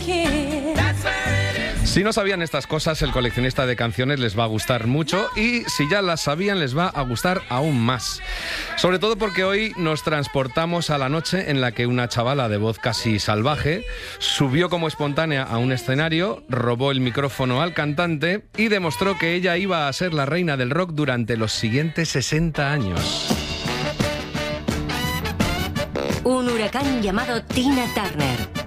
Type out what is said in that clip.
Si no sabían estas cosas, el coleccionista de canciones les va a gustar mucho y si ya las sabían les va a gustar aún más. Sobre todo porque hoy nos transportamos a la noche en la que una chavala de voz casi salvaje subió como espontánea a un escenario, robó el micrófono al cantante y demostró que ella iba a ser la reina del rock durante los siguientes 60 años. Un huracán llamado Tina Turner.